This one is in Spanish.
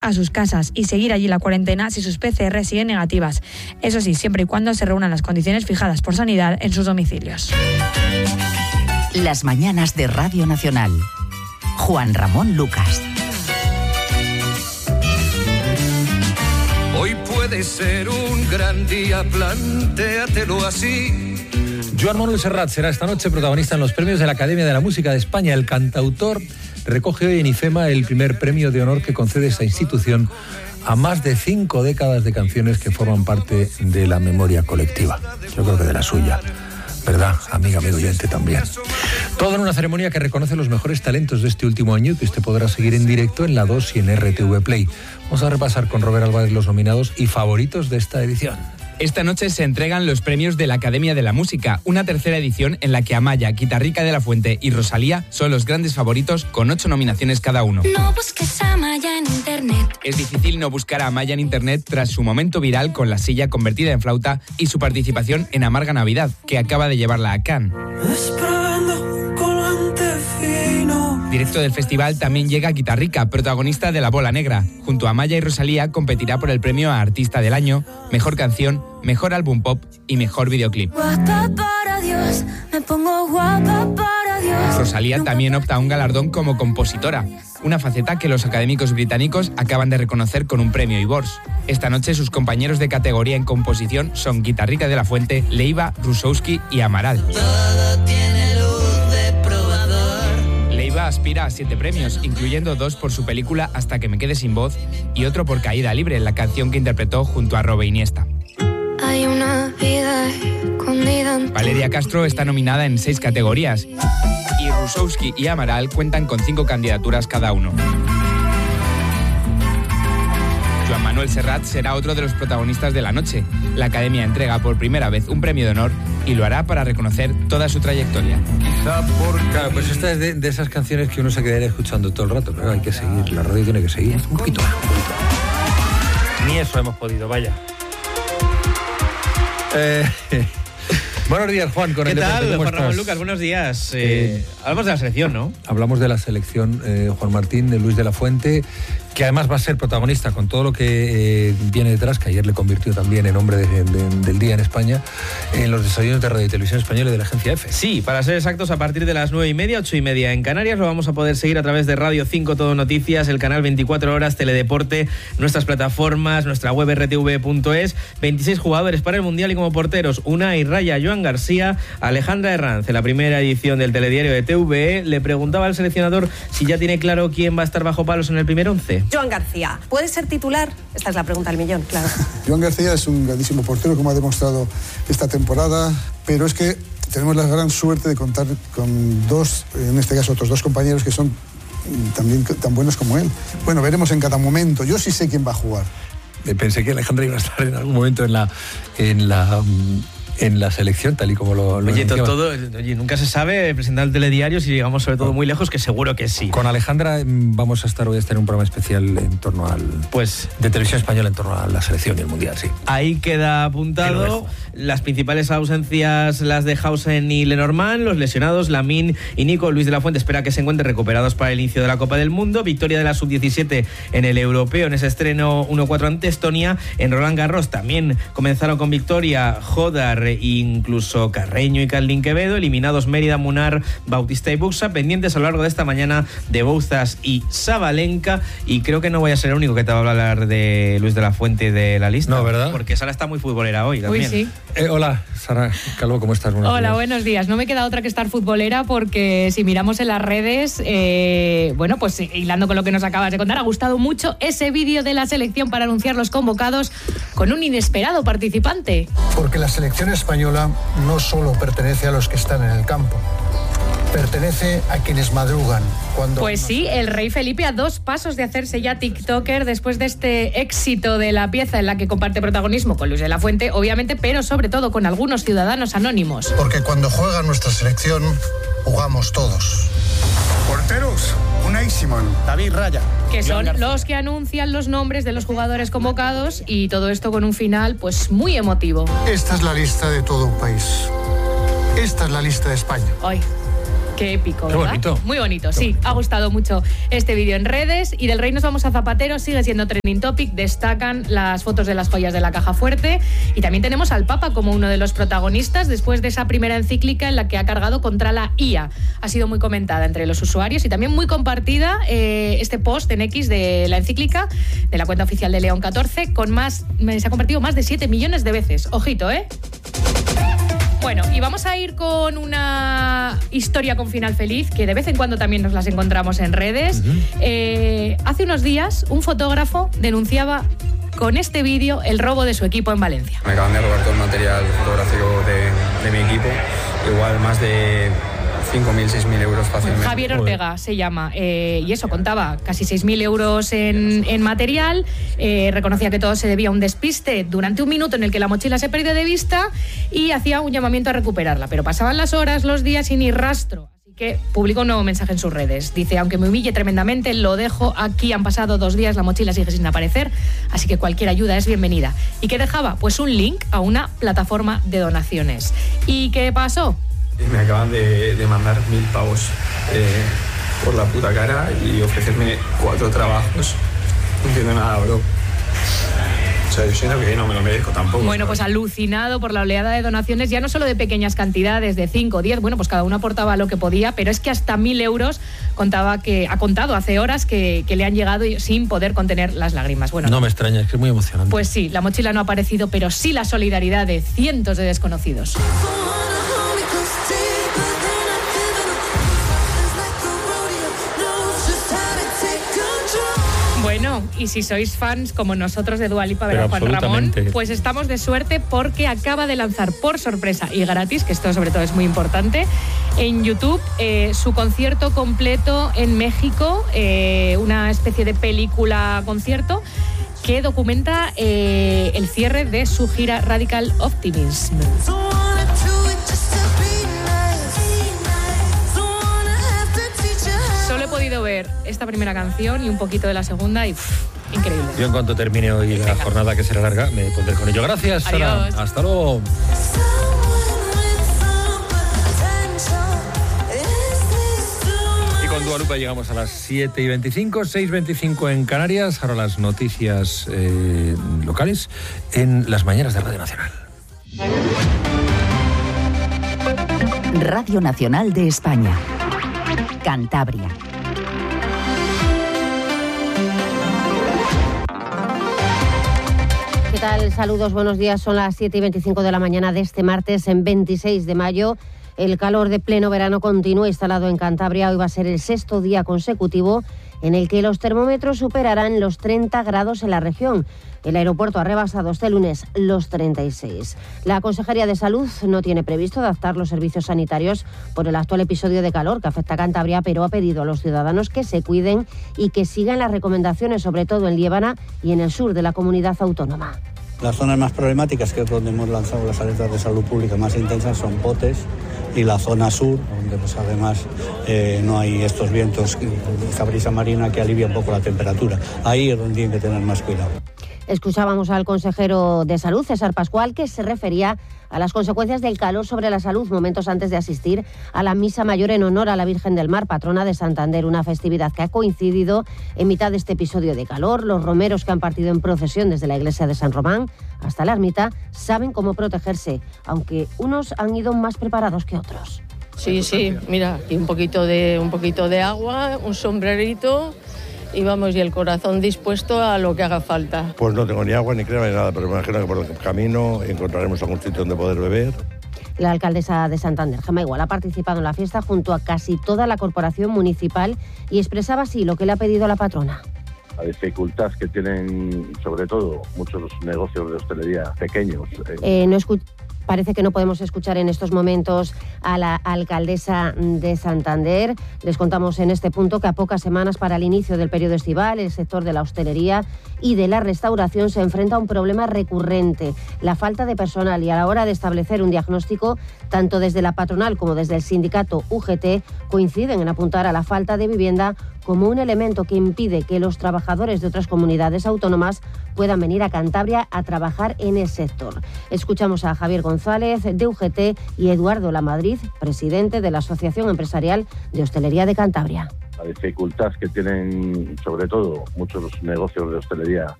a sus casas y seguir allí la cuarentena si sus PCR siguen negativas. Eso sí, siempre y cuando se reúnan las condiciones fijadas por Sanidad en sus domicilios. Las mañanas de Radio Nacional. Juan Ramón Lucas. Hoy puede ser un gran día, plantéatelo así. Joan Manuel Serrat será esta noche protagonista en los premios de la Academia de la Música de España. El cantautor recoge hoy en IFEMA el primer premio de honor que concede esta institución a más de 5 décadas de canciones que forman parte de la memoria colectiva. Yo creo que de la suya, ¿verdad, amigo oyente también? Todo en una ceremonia que reconoce los mejores talentos de este último año, que usted podrá seguir en directo en La 2 y en RTV Play. Vamos a repasar con Robert Álvarez los nominados y favoritos de esta edición. Esta noche se entregan los premios de la Academia de la Música, una tercera edición en la que Amaya, Guitarrica de la Fuente y Rosalía son los grandes favoritos con 8 nominaciones cada uno. No busques a Amaya en internet. Es difícil no buscar a Amaya en internet tras su momento viral con la silla convertida en flauta y su participación en Amarga Navidad, que acaba de llevarla a Cannes. Directo del festival también llega Guitarrica, protagonista de La Bola Negra. Junto a Amaya y Rosalía competirá por el premio a Artista del Año, Mejor Canción, Mejor Álbum Pop y Mejor Videoclip. Guapa para Dios, me pongo guapa para Dios. Rosalía también opta a un galardón como compositora, una faceta que los académicos británicos acaban de reconocer con un premio Ivors. Esta noche sus compañeros de categoría en composición son Guitarrica de la Fuente, Leiva, Rusowski y Amaral. Aspira a 7 premios, incluyendo 2 por su película Hasta que me quede sin voz y otro por Caída Libre, la canción que interpretó junto a Robe Iniesta. Hay una vida escondida. Valeria Castro está nominada en 6 categorías y Rusowski y Amaral cuentan con 5 candidaturas cada uno. Joan Manuel Serrat será otro de los protagonistas de la noche. La Academia entrega por primera vez un premio de honor y lo hará para reconocer toda su trayectoria. Claro, pues esta es de esas canciones que uno se quedaría escuchando todo el rato, pero hay que seguir, la radio tiene que seguir. Un poquito. Ni eso hemos podido, vaya. Buenos días, Juan. ¿Qué tal, Juan Ramón Lucas? Buenos días. Hablamos de la selección, ¿no? Hablamos de la selección, Juan Martín, de Luis de la Fuente, que además va a ser protagonista con todo lo que viene detrás, que ayer le convirtió también en hombre del día en España, en los desayunos de Radio y Televisión Española y de la Agencia EFE. Sí, para ser exactos, a partir de las 9:30, 8:30 en Canarias, lo vamos a poder seguir a través de Radio 5 Todo Noticias, el canal 24 Horas, Teledeporte, nuestras plataformas, nuestra web rtv.es. 26 jugadores para el Mundial y como porteros, Unai Raya, Joan García, Alejandra Herranz. En la primera edición del telediario de TVE le preguntaba al seleccionador si ya tiene claro quién va a estar bajo palos en el primer 11. Joan García, ¿puede ser titular? Esta es la pregunta del millón, claro. Joan García es un grandísimo portero, como ha demostrado esta temporada, pero es que tenemos la gran suerte de contar con dos, en este caso otros 2 compañeros que son también tan buenos como él. Bueno, veremos en cada momento. Yo sí sé quién va a jugar. Pensé que Alejandra iba a estar en algún momento en la selección, tal y como lo oye, nunca se sabe presentar el telediario si llegamos sobre todo muy lejos, que seguro que sí. Con Alejandra vamos a estar hoy en un programa especial en torno al de Televisión Española en torno a la selección y el Mundial, sí. Ahí queda apuntado. Las principales ausencias las de Hausen y Lenormand, los lesionados Lamine y Nico. Luis de la Fuente espera que se encuentren recuperados para el inicio de la Copa del Mundo. Victoria de la Sub-17 en el Europeo, en ese estreno 1-4 ante Estonia. En Roland Garros también comenzaron con victoria Jodar, incluso Carreño y Carlín Quevedo. Eliminados Mérida, Munar, Bautista y Buxa. Pendientes a lo largo de esta mañana de Bouzas y Sabalenka. Y creo que no voy a ser el único que te va a hablar de Luis de la Fuente de la lista. No, ¿verdad? Porque Sara está muy futbolera hoy también. Uy, sí. Hola, Sara Calvo, ¿cómo estás? Hola, buenos días. No me queda otra que estar futbolera porque si miramos en las redes, bueno, pues hilando con lo que nos acabas de contar, ha gustado mucho ese vídeo de la selección para anunciar los convocados con un inesperado participante. Porque la selección española no solo pertenece a los que están en el campo, pertenece a quienes madrugan. Pues sí, el rey Felipe a 2 pasos de hacerse ya tiktoker después de este éxito de la pieza en la que comparte protagonismo con Luis de la Fuente, obviamente, pero sobre todo con algunos ciudadanos anónimos. Porque cuando juega nuestra selección, jugamos todos. Porteros, Unai Simón, David Raya. Que son los que anuncian los nombres de los jugadores convocados y todo esto con un final pues muy emotivo. Esta es la lista de todo un país. Esta es la lista de España. Hoy. Qué épico, Qué ¿verdad? bonito. Muy bonito, sí. Ha gustado mucho este vídeo en redes. Y del Rey nos vamos a Zapatero, sigue siendo trending topic. Destacan las fotos de las joyas de la Caja Fuerte. Y también tenemos al Papa como uno de los protagonistas después de esa primera encíclica en la que ha cargado contra la IA. Ha sido muy comentada entre los usuarios y también muy compartida este post en X de la encíclica de la cuenta oficial de León XIV se ha compartido más de 7 millones de veces. Ojito, ¿eh? Bueno, y vamos a ir con una historia con final feliz, que de vez en cuando también nos las encontramos en redes. Hace unos días, un fotógrafo denunciaba con este vídeo el robo de su equipo en Valencia. Me acaban de robar todo el material fotográfico de mi equipo, igual más de 5.000, 6.000 euros fácilmente. Javier Ortega se llama, y eso, contaba casi 6.000 euros en material, reconocía que todo se debía a un despiste durante un minuto en el que la mochila se perdió de vista y hacía un llamamiento a recuperarla, pero pasaban las horas, los días y ni rastro. Así que publicó un nuevo mensaje en sus redes. Dice: aunque me humille tremendamente, lo dejo aquí, han pasado 2 días, la mochila sigue sin aparecer, así que cualquier ayuda es bienvenida. ¿Y qué dejaba? Pues un link a una plataforma de donaciones. ¿Y qué pasó? Me acaban de mandar 1.000 pavos por la puta cara y ofrecerme 4 trabajos. No entiendo nada, bro. O sea, yo siento que no me lo merezco tampoco. Bueno, pues alucinado por la oleada de donaciones, ya no solo de pequeñas cantidades, de 5, 10, bueno, pues cada uno aportaba lo que podía, pero es que hasta 1.000 euros ha contado hace horas que le han llegado sin poder contener las lágrimas. Bueno, no me extraña, es que es muy emocionante. Pues sí, la mochila no ha aparecido, pero sí la solidaridad de cientos de desconocidos. Bueno, y si sois fans como nosotros de Dua Lipa, ¿verdad, Juan Ramón? Pues estamos de suerte porque acaba de lanzar por sorpresa y gratis, que esto sobre todo es muy importante, en YouTube su concierto completo en México, una especie de película-concierto que documenta el cierre de su gira Radical Optimism. Solo he podido ver esta primera canción y un poquito de la segunda y increíble. Yo en cuanto termine hoy la jornada, que será larga, me pondré con ello. Gracias, Sara. Adiós. Hasta luego. Y con Dua Lipa llegamos a las 7:25, 6:25 en Canarias. Ahora las noticias locales en las mañanas de Radio Nacional. Radio Nacional de España. Cantabria. ¿Qué tal? Saludos, buenos días. Son las 7:25 de la mañana de este martes, en 26 de mayo. El calor de pleno verano continúa instalado en Cantabria. Hoy va a ser el 6º día consecutivo en el que los termómetros superarán los 30 grados en la región. El aeropuerto ha rebasado este lunes los 36. La Consejería de Salud no tiene previsto adaptar los servicios sanitarios por el actual episodio de calor que afecta a Cantabria, pero ha pedido a los ciudadanos que se cuiden y que sigan las recomendaciones, sobre todo en Liébana y en el sur de la comunidad autónoma. Las zonas más problemáticas, que es donde hemos lanzado las alertas de salud pública más intensas, son Potes y la zona sur, donde pues además no hay estos vientos, esta brisa marina que alivia un poco la temperatura. Ahí es donde tienen que tener más cuidado. Escuchábamos al consejero de Salud, César Pascual, que se refería a las consecuencias del calor sobre la salud momentos antes de asistir a la misa mayor en honor a la Virgen del Mar, patrona de Santander, una festividad que ha coincidido en mitad de este episodio de calor. Los romeros que han partido en procesión desde la iglesia de San Román hasta la ermita saben cómo protegerse, aunque unos han ido más preparados que otros. Sí, mira, aquí un poquito de agua, un sombrerito y vamos, y el corazón dispuesto a lo que haga falta. Pues no tengo ni agua ni crema ni nada, pero me imagino que por el camino encontraremos algún sitio donde poder beber. La alcaldesa de Santander, Gemma Igual, ha participado en la fiesta junto a casi toda la corporación municipal y expresaba así lo que le ha pedido la patrona. La dificultad que tienen, sobre todo, muchos negocios de hostelería pequeños. Parece que no podemos escuchar en estos momentos a la alcaldesa de Santander. Les contamos en este punto que a pocas semanas para el inicio del periodo estival, el sector de la hostelería y de la restauración se enfrenta a un problema recurrente, la falta de personal, y a la hora de establecer un diagnóstico, tanto desde la patronal como desde el sindicato UGT coinciden en apuntar a la falta de vivienda como un elemento que impide que los trabajadores de otras comunidades autónomas puedan venir a Cantabria a trabajar en el sector. Escuchamos a Javier González, de UGT, y Eduardo Lamadrid, presidente de la Asociación Empresarial de Hostelería de Cantabria. La dificultad que tienen, sobre todo, muchos negocios de hostelería